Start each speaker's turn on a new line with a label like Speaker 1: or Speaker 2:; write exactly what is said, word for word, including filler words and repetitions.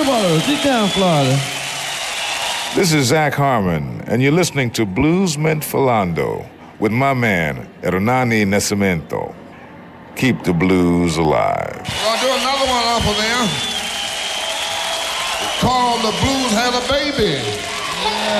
Speaker 1: Clearwater, deep down Florida.
Speaker 2: This is Zach Harmon, and you're listening to Bluesman Philando with my man, Hernani Nascimento. Keep the blues alive.
Speaker 3: We're gonna do another one off of there. It's called The Blues Had a Baby.